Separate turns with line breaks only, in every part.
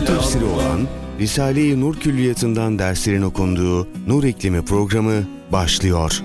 Kur'an tefsiri olan Risale-i Nur Külliyatı'ndan derslerin okunduğu Nur İklimi programı başlıyor.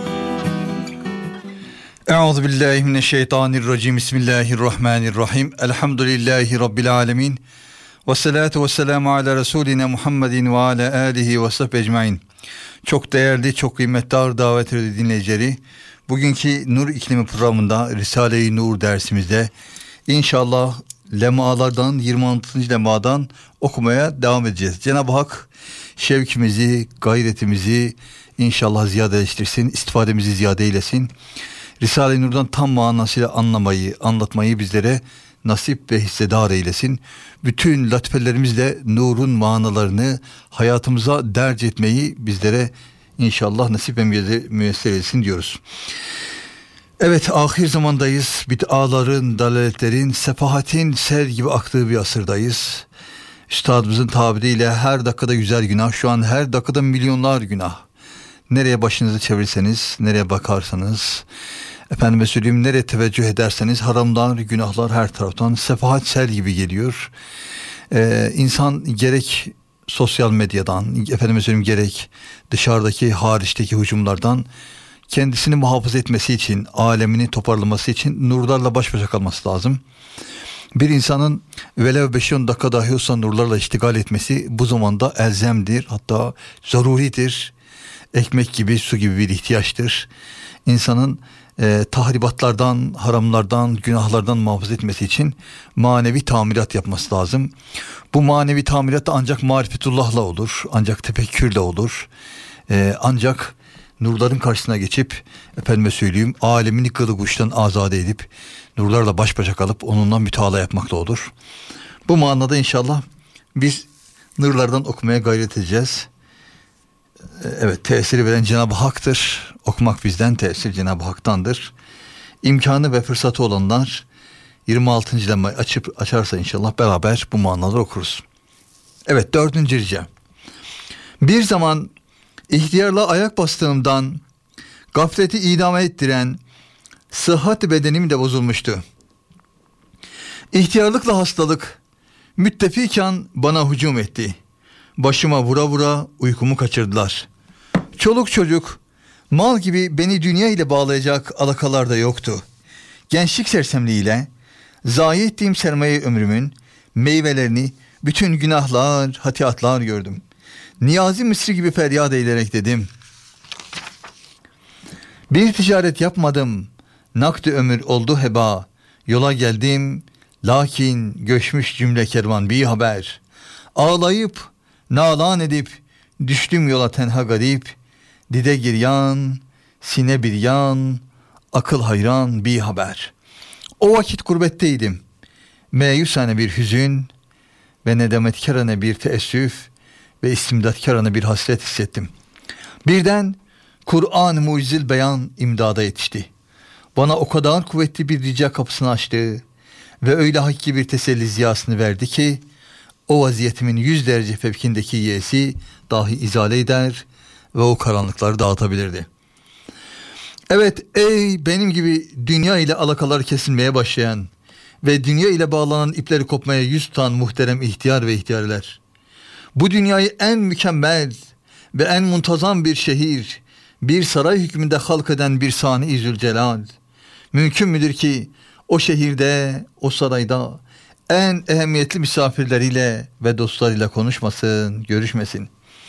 Euzubillahimineşşeytanirracim. Bismillahirrahmanirrahim. Elhamdülillahi Rabbil alemin. Ve salatu ve selamu ala Resulina Muhammedin ve ala alihi ve sahbihi ecmain. Çok değerli, çok kıymetli davet edilen dinleyicileri, bugünkü Nur İklimi programında Risale-i Nur dersimizde inşallah lemalardan 26. lemadan okumaya devam edeceğiz. Cenab-ı Hak şevkimizi, gayretimizi inşallah ziyadeleştirsin, istifademizi ziyade eylesin. Risale-i Nur'dan tam manasıyla anlamayı, anlatmayı bizlere nasip ve hissedar eylesin. Bütün latifelerimizle nurun manalarını hayatımıza derc etmeyi bizlere inşallah nasip ve müyesser etsin diyoruz. Evet, ahir zamandayız. Bid'aların, dalaletlerin, sefahatin sel gibi aktığı bir asırdayız. Üstadımızın tabiriyle her dakikada yüzer günah, şu an her dakikada milyonlar günah. Nereye başınızı çevirirseniz, nereye bakarsanız, efendime söyleyeyim, nereye teveccüh ederseniz haramlar, günahlar her taraftan, sefahat sel gibi geliyor. İnsan gerek sosyal medyadan, efendime söyleyeyim, gerek dışarıdaki, hariçteki hücumlardan kendisini muhafaza etmesi için, alemini toparlaması için nurlarla baş başa kalması lazım. Bir insanın velev 5-10 dakika dahi olsa nurlarla iştigal etmesi bu zamanda elzemdir, hatta zaruridir. Ekmek gibi, su gibi bir ihtiyaçtır. İnsanın tahribatlardan, haramlardan, günahlardan muhafaza etmesi için manevi tamirat yapması lazım. Bu manevi tamirat da ancak marifetullah'la olur, ancak tefekkürle olur, ancak nurların karşısına geçip, efendime söyleyeyim, alemini kılı kuştan azade edip, nurlarla baş başa kalıp onunla müteala yapmakla olur. Bu manada inşallah biz nurlardan okumaya gayret edeceğiz. Evet, tesiri veren Cenab-ı Hak'tır. Okumak bizden, tesir Cenab-ı Hak'tandır. İmkanı ve fırsatı olanlar 26. lemayı açarsa inşallah beraber bu manaları okuruz. Evet, 4. rica. Bir zaman ihtiyarla ayak bastığımdan gafleti idame ettiren sıhhat bedenim de bozulmuştu. İhtiyarlıkla hastalık müttefiken bana hücum etti. Başıma vura vura uykumu kaçırdılar. Çoluk çocuk, mal gibi beni dünya ile bağlayacak alakalar da yoktu. Gençlik sersemliğiyle zayi ettiğim sermaye ömrümün meyvelerini bütün günahlar, hatiatlar gördüm. Niyazi Mısri gibi feryat eylerek dedim: bir ticaret yapmadım, nakdi ömür oldu heba. Yola geldim, lakin göçmüş cümle kervan bir haber. Ağlayıp, nalan edip, düştüm yola tenha garip. Dide giryan, sine bir yan, akıl hayran bir haber. O vakit gurbetteydim. Meyusane bir hüzün ve nedametkarane bir teessüf ve istimdatkarane bir hasret hissettim. Birden Kur'an-ı Mucizil Beyan imdada yetişti. Bana o kadar kuvvetli bir rica kapısını açtı ve öyle hakiki bir teselli ziyasını verdi ki o vaziyetimin 100 derece fevkindeki yesi dahi izale eder ve o karanlıkları dağıtabilirdi. Evet, ey benim gibi dünya ile alakaları kesilmeye başlayan ve dünya ile bağlanan ipleri kopmaya yüz tutan muhterem ihtiyar ve ihtiyarlar. Bu dünyayı en mükemmel ve en muntazam bir şehir, bir saray hükmünde halk eden bir Sani-i Zülcelal. Mümkün müdür ki o şehirde, o sarayda en ehemmiyetli misafirleriyle ve dostlarıyla konuşmasın, görüşmesin?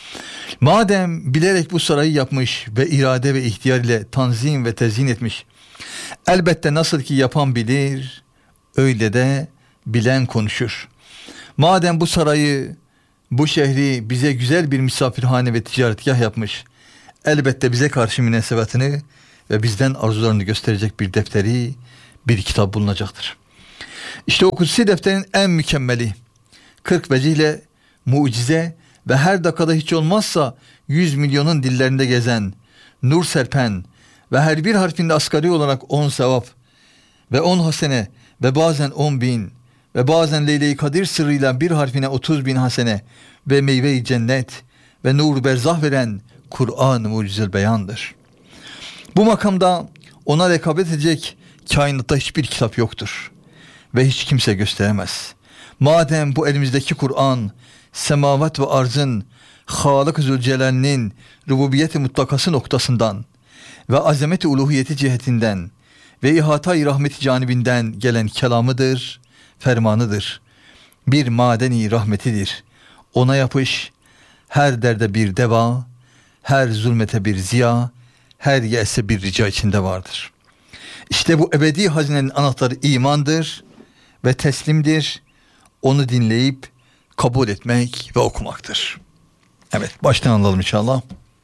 Madem bilerek bu sarayı yapmış ve irade ve ihtiyar ile tanzim ve tezyin etmiş, elbette nasıl ki yapan bilir, öyle de bilen konuşur. Madem bu sarayı, bu şehri bize güzel bir misafirhane ve ticaretgah yapmış, elbette bize karşı münasebetini ve bizden arzularını gösterecek bir defteri, bir kitap bulunacaktır. İşte o kutsi defterin en mükemmeli, 40 vecihle mucize ve her dakikada hiç olmazsa 100 milyonun dillerinde gezen, nur serpen ve her bir harfinde asgari olarak 10 sevap ve 10 hasene ve bazen 10 bin ve bazen Leyle-i Kadir sırrıyla bir harfine 30 bin hasene ve meyve-i cennet ve nur berzah veren Kur'an-ı Mucizül Beyan'dır. Bu makamda ona rekabet edecek kainatta hiçbir kitap yoktur ve hiç kimse gösteremez. Madem bu elimizdeki Kur'an semavat ve arzın Halık-ı Zülcelal'nin rububiyet-i mutlakası noktasından ve azamet-i uluhiyeti cihetinden ve ihata-i rahmeti canibinden gelen kelamıdır, fermanıdır. Bir madeni rahmetidir. Ona yapış, her derde bir deva, her zulmete bir ziya, her yese bir rica içinde vardır. İşte bu ebedi hazinenin anahtarı imandır ve teslimdir. Onu dinleyip kabul etmek ve okumaktır. Evet, baştan alalım inşallah.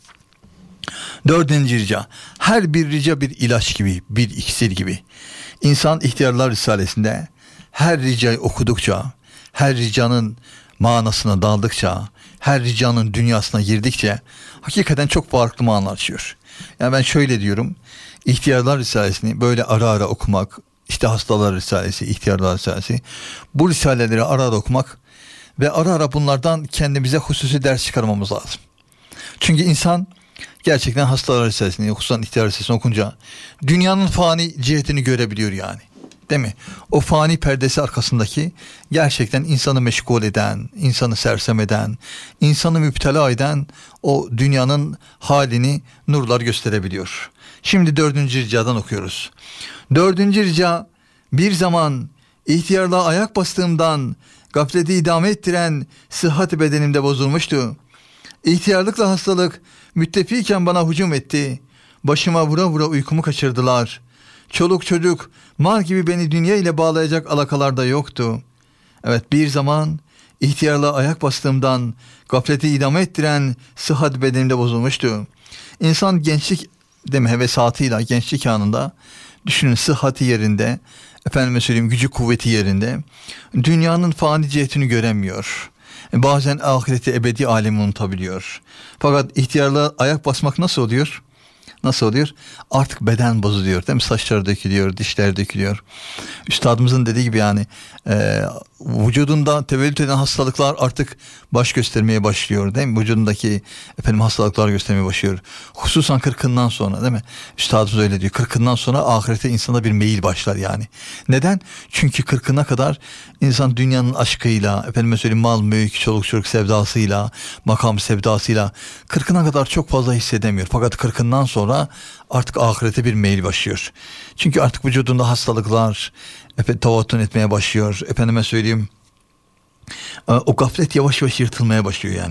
4. rica. Her bir rica bir ilaç gibi, bir iksir gibi. İnsan İhtiyarlar Risalesi'nde her ricayı okudukça, her ricanın manasına daldıkça, her ricanın dünyasına girdikçe hakikaten çok farklı manalar açıyor. Yani ben şöyle diyorum, İhtiyarlar Risalesi'ni böyle ara ara okumak, işte Hastalar Risalesi, İhtiyarlar Risalesi, bu risaleleri ara ara okumak ve ara ara bunlardan kendimize hususi ders çıkarmamız lazım. Çünkü insan gerçekten Hastalar Risalesi'ni, hususan İhtiyarlar Risalesi'ni okunca dünyanın fani cihetini görebiliyor yani. Değil mi? O fani perdesi arkasındaki gerçekten insanı meşgul eden, insanı sersem eden, insanı müptela eden o dünyanın halini nurlar gösterebiliyor. Şimdi 4. ricadan okuyoruz. 4. rica, bir zaman ihtiyarlığa ayak bastığımdan gafleti idame ettiren sıhhat bedenimde bozulmuştu. İhtiyarlıkla hastalık müttefiken bana hücum etti. Başıma vura vura uykumu kaçırdılar. Çoluk çocuk mal gibi beni dünya ile bağlayacak alakalarda yoktu. Evet, bir zaman ihtiyarlığa ayak bastığımdan gafleti idame ettiren sıhhat bedenimde bozulmuştu. İnsan gençlik hevesatıyla gençlik anında düşünün, sıhhati yerinde, efendime söyleyeyim gücü kuvveti yerinde, dünyanın fani cihetini göremiyor. Bazen ahireti ebedi alemi unutabiliyor. Fakat ihtiyarlığa ayak basmak nasıl oluyor? Nasıl oluyor? Artık beden bozuluyor, değil mi? Saçlar dökülüyor, dişler dökülüyor. Üstadımızın dediği gibi yani vücudunda tevellüt eden hastalıklar artık baş göstermeye başlıyor, değil mi? Vücudundaki hastalıklar göstermeye başlıyor. Hususan 40'ından sonra, değil mi? Üstadımız öyle diyor. 40'ından sonra ahirete insana bir meyil başlar yani. Neden? Çünkü 40'ına kadar insan dünyanın aşkıyla, mal, mülk, çoluk çocuk sevdasıyla, makam sevdasıyla 40'ına kadar çok fazla hissedemiyor. Fakat 40'ından sonra artık ahirete bir meyil başlıyor. Çünkü artık vücudunda hastalıklar tavatun etmeye başlıyor. O gaflet yavaş yavaş yırtılmaya başlıyor yani.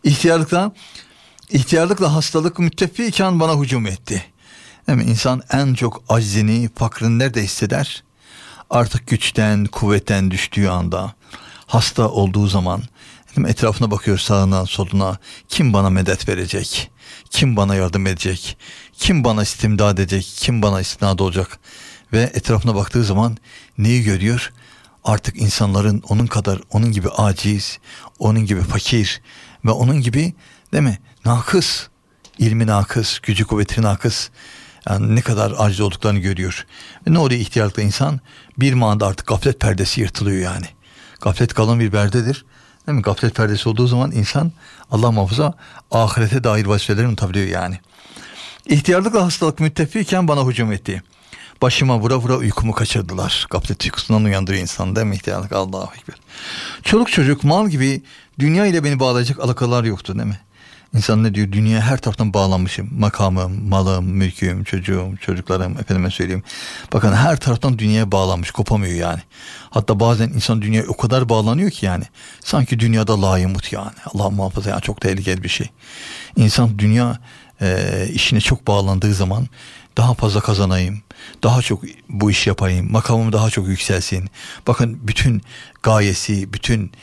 İhtiyarlıkla hastalık müttefiken bana hücum etti. Yani insan en çok aczini, fakrını nerede hisseder? Artık güçten, kuvvetten düştüğü anda, hasta olduğu zaman etrafına bakıyor, sağına, soluna. Kim bana medet verecek? Kim bana yardım edecek? Kim bana istimdad edecek? Kim bana istinad olacak? Ve etrafına baktığı zaman neyi görüyor? Artık insanların onun gibi aciz, onun gibi fakir ve onun gibi, değil mi? Nakıs, ilmi nakıs, gücü kuvveti nakıs. Yani ne kadar aciz olduklarını görüyor. Ve ne oluyor ihtiyarlıkta insan? Bir manda artık gaflet perdesi yırtılıyor yani. Gaflet kalın bir perdedir. Değil mi? Gaflet perdesi olduğu zaman insan, Allah muhafaza, ahirete dair vazifelerini unutabiliyor yani. İhtiyarlıkla hastalık müttefiken bana hücum etti. Başıma vura vura uykumu kaçırdılar. Gaflet uykusundan uyandırıyor insan, değil mi ihtiyarlık? Allahu Ekber. Çoluk çocuk mal gibi dünya ile beni bağlayacak alakalar yoktu, değil mi? İnsan ne diyor? Dünyaya her taraftan bağlanmışım. Makamım, malım, mülküm, çocuğum, çocuklarım, bakın her taraftan dünyaya bağlanmış, kopamıyor yani. Hatta bazen insan dünyaya o kadar bağlanıyor ki yani sanki dünyada layımut yani. Allah muhafaza, yani çok tehlikeli bir şey. İnsan dünya işine çok bağlandığı zaman daha fazla kazanayım, daha çok bu iş yapayım, makamım daha çok yükselsin. Bakın bütün gayesi, bütün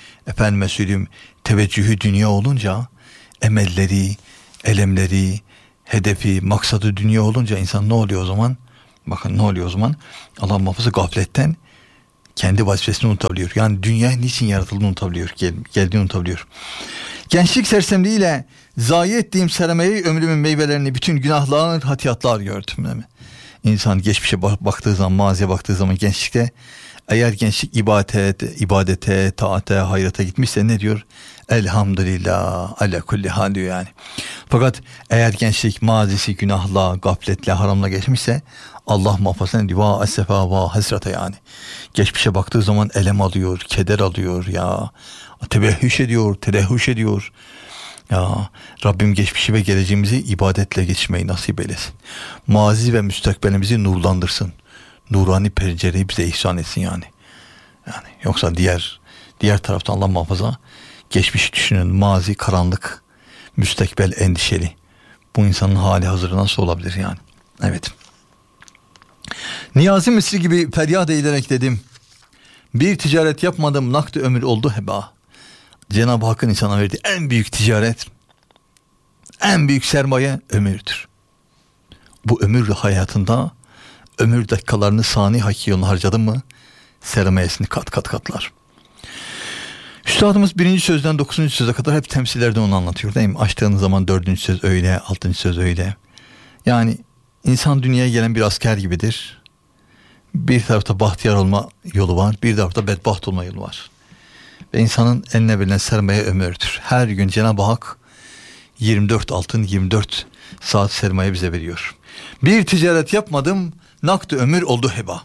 teveccühü dünya olunca, emelleri, elemleri, hedefi, maksadı dünya olunca insan ne oluyor o zaman? Bakın ne oluyor o zaman? Allah muhafaza, gafletten kendi vazifesini unutabiliyor. Yani dünya niçin yaratıldığını unutabiliyor, geldiğini unutabiliyor. Gençlik sersemliğiyle zayi ettiğim sermayeyi, ömrümün meyvelerini, bütün günahlar, hatiyatlar gördüm, değil mi? İnsan geçmişe baktığı zaman, maziye baktığı zaman gençlikte, eğer gençlik ibadete, taate, hayrata gitmişse ne diyor? Elhamdülillah ala kulli hal diyor yani. Fakat eğer gençlik mazisi günahla, gafletle, haramla geçmişse Allah muhafaza ediyor. Va esefa va hasrete yani. Geçmişe baktığı zaman elem alıyor, keder alıyor ya. Tebehhüş ediyor, tedehhüş ediyor. Ya Rabbim geçmişi ve geleceğimizi ibadetle geçmeyi nasip eylesin. Mazi ve müstakbelimizi nurlandırsın. Nurani pencereyi bize ihsan etsin yani. Yani yoksa diğer taraftan Allah muhafaza geçmişi düşünün, mazi karanlık, müstakbel endişeli. Bu insanın hali hazırı nasıl olabilir yani? Evet. Niyazi Misri gibi feryat eylerek dedim. Bir ticaret yapmadım, nakdi ömür oldu heba. Cenab-ı Hakk'ın insana verdiği en büyük ticaret, en büyük sermaye ömürdür. Bu ömür hayatında ömür dakikalarını sani hakiki yoluna harcadın mı sermayesini kat kat katlar. Üstadımız 1. sözden 9. söze kadar hep temsillerden onu anlatıyor değil mi? Açtığınız zaman 4. söz öyle, 6. söz öyle. Yani insan dünyaya gelen bir asker gibidir. Bir tarafta bahtiyar olma yolu var, bir tarafta bedbaht olma yolu var. Ve insanın eline verilen sermaye ömürdür. Her gün Cenab-ı Hak 24 altın, 24 saat sermaye bize veriyor. Bir ticaret yapmadım, nakdi ömür oldu heba.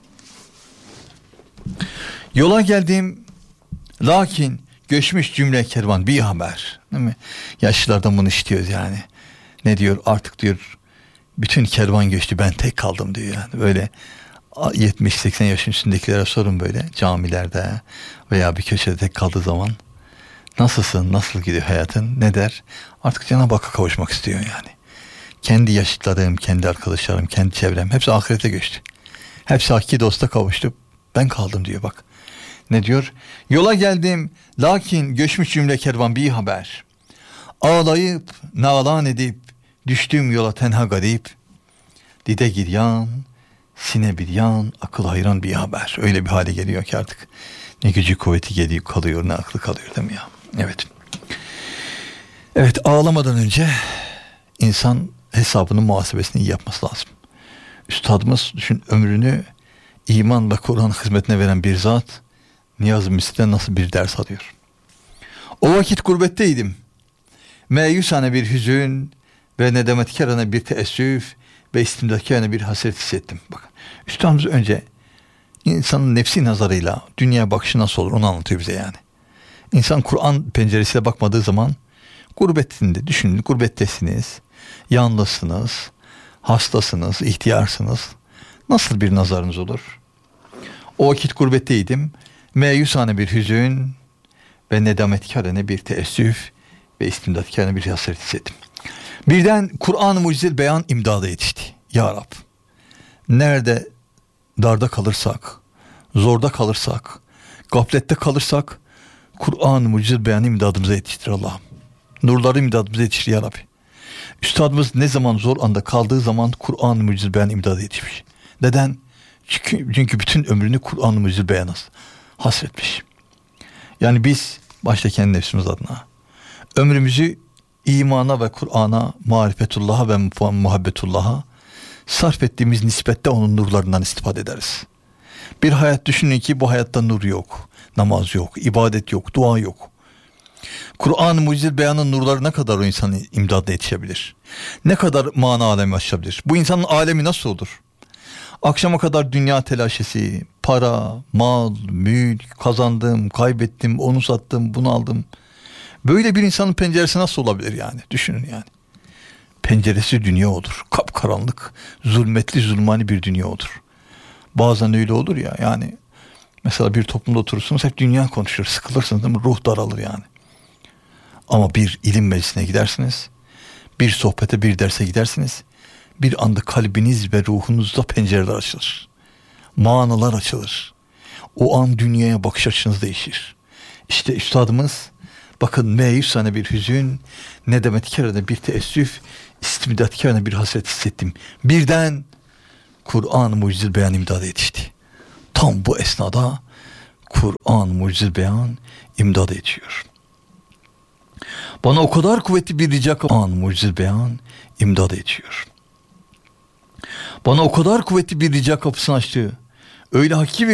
Yola geldim, lakin göçmüş cümle kervan bir haber. Değil mi? Yaşlılardan bunu işitiyoruz yani. Ne diyor? Artık diyor bütün kervan göçtü, ben tek kaldım diyor yani. Böyle 70-80 yaşın üstündekilere sorun böyle camilerde veya bir köşede tek kaldığı zaman. Nasılsın? Nasıl gidiyor hayatın? Ne der? Artık Cenab-ı Hakk'a kavuşmak istiyor yani. Kendi yaşıtlarım, kendi arkadaşlarım, kendi çevrem hepsi ahirete göçtü. Hepsi hakiki dosta kavuştu. Ben kaldım diyor bak. Ne diyor? Yola geldim lakin göçmüş cümle kervan bir haber. Ağlayıp nalan edip düştüğüm yola tenha garip. Dide giryan, sine bir yan, akıl hayran bir haber. Öyle bir hale geliyor ki artık ne gücü kuvveti geliyor kalıyor, ne aklı kalıyor değil mi ya? Evet. Evet, ağlamadan önce insan hesabının muhasebesini iyi yapması lazım. Üstadımız düşün ömrünü iman ve Kur'an hizmetine veren bir zat Niyazi Misri'den nasıl bir ders alıyor. O vakit gurbetteydim. Meyusane bir hüzün ve nedametkarane bir teessüf ve istimdakâne bir hasret hissettim. Bakın, Üstadımız önce insanın nefsi nazarıyla dünya bakışı nasıl olur onu anlatıyor bize yani. İnsan Kur'an penceresiyle bakmadığı zaman gurbetinde düşünün, gurbettesiniz, yalnızsınız, hastasınız, ihtiyarsınız. Nasıl bir nazarınız olur? O vakit gurbetteydim. Meyusane bir hüzün ve nedametkârene bir teessüf ve istimdatkârene bir hasret hissettim. Birden Kur'an-ı Mucizel Beyan imdada yetişti. Ya Rab, nerede darda kalırsak, zorda kalırsak, gaflette kalırsak Kur'an-ı Mucizel Beyan imdadımıza yetiştir Allah'ım. Nurları imdadımıza yetiştir Ya Rabbi. Üstadımız ne zaman zor anda kaldığı zaman Kur'an-ı Mucizel Beyan imdada yetişmiş. Neden? Çünkü bütün ömrünü Kur'an-ı Mucizel Beyan'a hasretmiş. Yani biz başta kendi nefsimiz adına ömrümüzü imana ve Kur'an'a, marifetullah'a ve muhabbetullah'a sarf ettiğimiz nispette onun nurlarından istifade ederiz. Bir hayat düşünün ki bu hayatta nur yok, namaz yok, ibadet yok, dua yok. Kur'an-ı Mucizel Beyan'ın nurları ne kadar o insanın imdadına yetişebilir? Ne kadar mana alemi açabilir? Bu insanın alemi nasıl olur? Akşama kadar dünya telaşesi, para, mal, mülk, kazandım, kaybettim, onu sattım, bunu aldım. Böyle bir insanın penceresi nasıl olabilir yani? Düşünün yani. Penceresi dünya olur. Kapkaranlık, zulmetli, zulmani bir dünya olur. Bazen öyle olur ya yani. Mesela bir toplumda oturursunuz hep dünya konuşur. Sıkılırsınız değil mi? Ruh daralır yani. Ama bir ilim meclisine gidersiniz. Bir sohbete, bir derse gidersiniz. Bir anda kalbiniz ve ruhunuzda pencereler açılır. Manalar açılır. O an dünyaya bakış açınız değişir. İşte üstadımız bakın meyusane bir hüzün, nedametkârene bir teessüf, istimdatkârene bir hasret hissettim. Birden Kur'an-ı Mucizel Beyan imdada yetişti. Tam bu esnada Kur'an-ı Mucizel Beyan imdada yetişiyor. Bana o kadar kuvvetli bir rica Kur'an-ı Mucizel Beyan imdada yetişiyor. Bana o kadar kuvvetli bir rica kapısını açtı. Öyle hakiki